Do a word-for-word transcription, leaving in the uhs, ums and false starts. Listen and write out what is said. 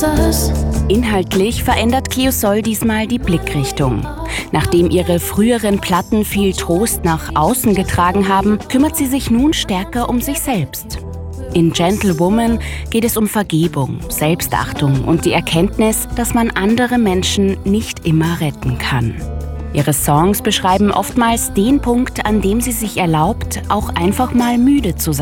Inhaltlich verändert Cleosol diesmal die Blickrichtung. Nachdem ihre früheren Platten viel Trost nach außen getragen haben, kümmert sie sich nun stärker um sich selbst. In Gentlewoman geht es um Vergebung, Selbstachtung und die Erkenntnis, dass man andere Menschen nicht immer retten kann. Ihre Songs beschreiben oftmals den Punkt, an dem sie sich erlaubt, auch einfach mal müde zu sein.